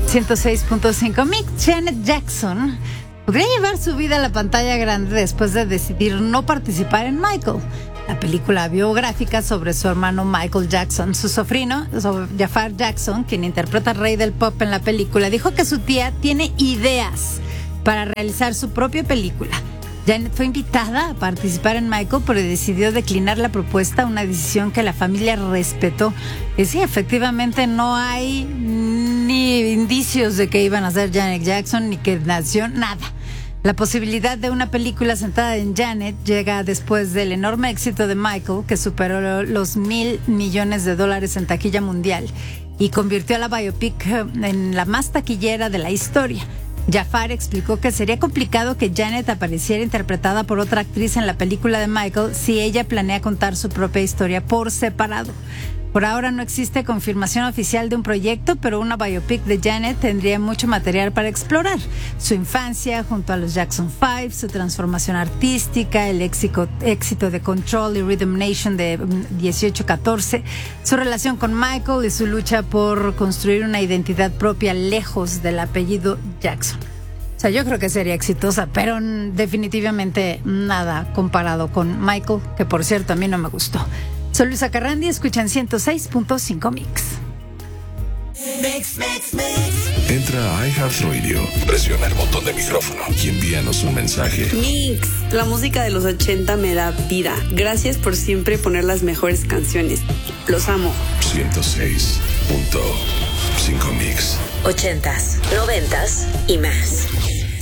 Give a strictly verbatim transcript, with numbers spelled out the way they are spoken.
ciento seis punto cinco Mix. Janet Jackson podría llevar su vida a la pantalla grande después de decidir no participar en Michael, la película biográfica sobre su hermano Michael Jackson. Su sobrino, Jafar Jackson, quien interpreta al rey del pop en la película, dijo que su tía tiene ideas para realizar su propia película. Janet fue invitada a participar en Michael, pero decidió declinar la propuesta, una decisión que la familia respetó. Y sí, efectivamente no hay ni indicios de que iban a ser Janet Jackson ni que nació, nada. La posibilidad de una película centrada en Janet llega después del enorme éxito de Michael, que superó los mil millones de dólares en taquilla mundial y convirtió a la biopic en la más taquillera de la historia. Jafar explicó que sería complicado que Janet apareciera interpretada por otra actriz en la película de Michael si ella planea contar su propia historia por separado. Por ahora no existe confirmación oficial de un proyecto, pero una biopic de Janet tendría mucho material para explorar. Su infancia junto a los Jackson Five, su transformación artística, el éxito, éxito de Control y Rhythm Nation de dieciocho catorce, su relación con Michael y su lucha por construir una identidad propia lejos del apellido Jackson. O sea, yo creo que sería exitosa, pero definitivamente nada comparado con Michael, que por cierto a mí no me gustó. Soy Luisa Carrandi, escuchan ciento seis punto cinco Mix. Mix, mix, mix. Entra a iHeartRadio, presiona el botón de micrófono y envíanos un mensaje. Mix, la música de los ochenta me da vida. Gracias por siempre poner las mejores canciones. Los amo. ciento seis punto cinco Mix. Ochentas, noventas y más.